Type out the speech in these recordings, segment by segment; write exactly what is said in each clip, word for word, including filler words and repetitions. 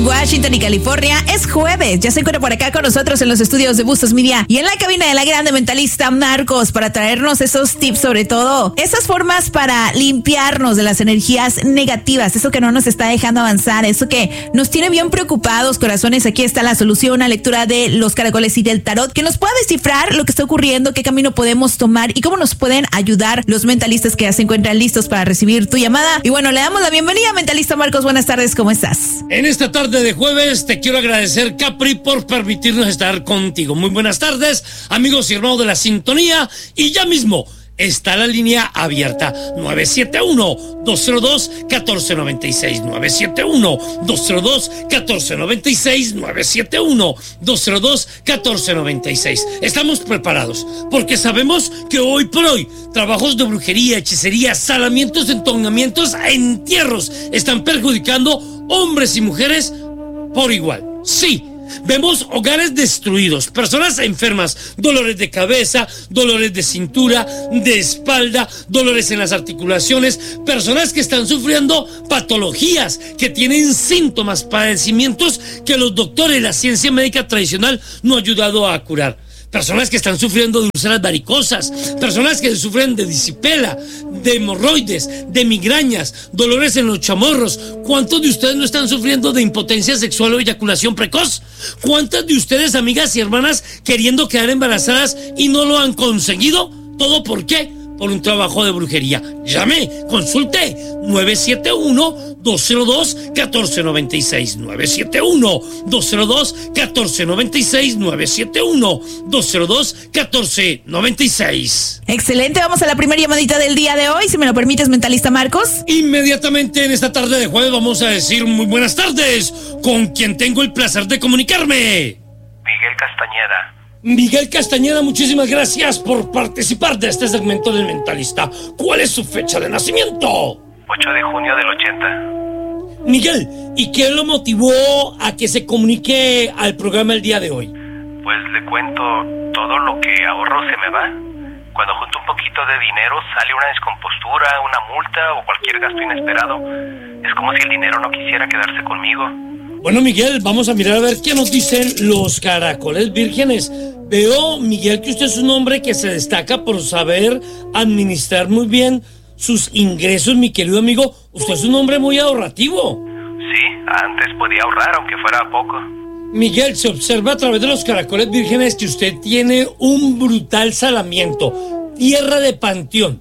con Washington y California. Es jueves, ya se encuentra por acá con nosotros en los estudios de Bustos Media y en la cabina de la grande mentalista Marcos para traernos esos tips, sobre todo esas formas para limpiarnos de las energías negativas, eso que no nos está dejando avanzar, eso que nos tiene bien preocupados, corazones. Aquí está la solución, una lectura de los caracoles y del tarot que nos pueda descifrar lo que está ocurriendo, qué camino podemos tomar y cómo nos pueden ayudar los mentalistas que ya se encuentran listos para recibir tu llamada. Y bueno, le damos la bienvenida, mentalista Marcos. Buenas tardes, ¿cómo estás? En esta tarde de jueves te quiero agradecer, Capri, por permitirnos estar contigo. Muy buenas tardes, amigos y hermanos de la sintonía, y ya mismo está la línea abierta, nueve siete uno, dos cero dos, uno cuatro nueve seis, nueve siete uno, dos cero dos, uno cuatro nueve seis, nueve siete uno, dos cero dos, uno cuatro nueve seis. Estamos preparados porque sabemos que hoy por hoy trabajos de brujería, hechicería, salamientos, entonamientos, entierros están perjudicando hombres y mujeres por igual. Sí. Vemos hogares destruidos, personas enfermas, dolores de cabeza, dolores de cintura, de espalda, dolores en las articulaciones, personas que están sufriendo patologías, que tienen síntomas, padecimientos que los doctores, la ciencia médica tradicional no ha ayudado a curar. Personas que están sufriendo de úlceras varicosas, personas que sufren de disipela, de hemorroides, de migrañas, dolores en los chamorros. ¿Cuántos de ustedes no están sufriendo de impotencia sexual o eyaculación precoz? ¿Cuántas de ustedes, amigas y hermanas, queriendo quedar embarazadas y no lo han conseguido? ¿Todo por qué? Por un trabajo de brujería. Llame, consulte, nueve siete uno, dos cero dos, uno cuatro nueve seis, nueve siete uno, dos cero dos, uno cuatro nueve seis, nueve siete uno, dos cero dos, uno cuatro nueve seis. Excelente, vamos a la primera llamadita del día de hoy, si me lo permites, mentalista Marcos. Inmediatamente en esta tarde de jueves vamos a decir muy buenas tardes, con quien tengo el placer de comunicarme. Miguel Castañeda. Miguel Castañeda, muchísimas gracias por participar de este segmento del Mentalista. ¿Cuál es su fecha de nacimiento? ocho de junio del ochenta. Miguel, ¿y qué lo motivó a que se comunique al programa el día de hoy? Pues le cuento, todo lo que ahorro se me va. Cuando junto un poquito de dinero sale una descompostura, una multa o cualquier gasto inesperado. Es como si el dinero no quisiera quedarse conmigo. Bueno, Miguel, vamos a mirar a ver qué nos dicen los caracoles vírgenes. Veo, Miguel, que usted es un hombre que se destaca por saber administrar muy bien sus ingresos, mi querido amigo. Usted es un hombre muy ahorrativo. Sí, antes podía ahorrar, aunque fuera poco. Miguel, se observa a través de los caracoles vírgenes que usted tiene un brutal salamiento. Tierra de panteón,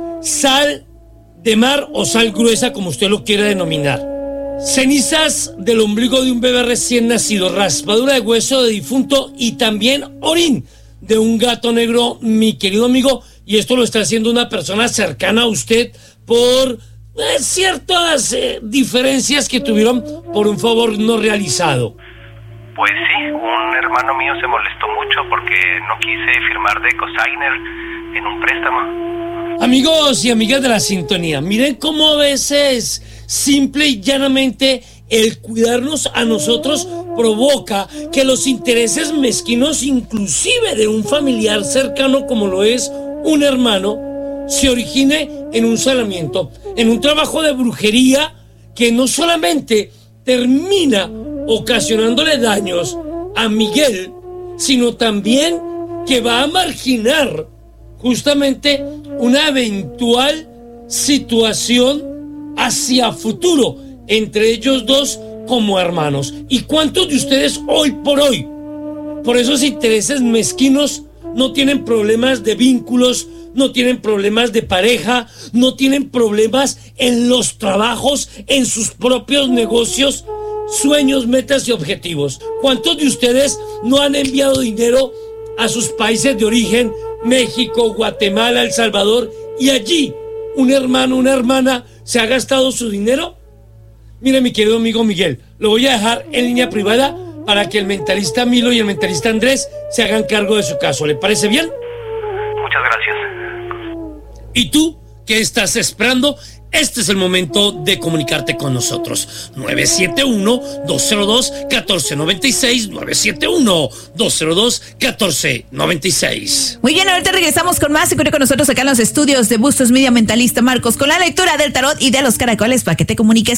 sal de mar o sal gruesa, como usted lo quiera denominar. Cenizas del ombligo de un bebé recién nacido, raspadura de hueso de difunto y también orín de un gato negro, mi querido amigo. Y esto lo está haciendo una persona cercana a usted por eh, ciertas eh, diferencias que tuvieron por un favor no realizado. Pues sí, un hermano mío se molestó mucho porque no quise firmar de cosigner en un préstamo. Amigos y amigas de la sintonía, miren cómo a veces simple y llanamente el cuidarnos a nosotros provoca que los intereses mezquinos, inclusive de un familiar cercano como lo es un hermano, se origine en un salamiento, en un trabajo de brujería que no solamente termina ocasionándole daños a Miguel, sino también que va a marginar justamente una eventual situación hacia futuro entre ellos dos como hermanos. ¿Y cuántos de ustedes hoy por hoy, por esos intereses mezquinos, no tienen problemas de vínculos, no tienen problemas de pareja, no tienen problemas en los trabajos, en sus propios negocios, sueños, metas y objetivos? ¿Cuántos de ustedes no han enviado dinero a sus países de origen, México, Guatemala, El Salvador, y allí un hermano, una hermana se ha gastado su dinero? Mire, mi querido amigo Miguel, lo voy a dejar en línea privada para que el mentalista Milo y el mentalista Andrés se hagan cargo de su caso. ¿Le parece bien? Muchas gracias. ¿Y tú qué estás esperando? Este es el momento de comunicarte con nosotros. nueve siete uno, dos cero dos, uno cuatro nueve seis, nueve siete uno, dos cero dos, uno cuatro nueve seis. Muy bien, ahorita regresamos con más. Se con nosotros acá en los estudios de Bustos Media, mentalista Marcos, con la lectura del tarot y de los caracoles para que te comuniques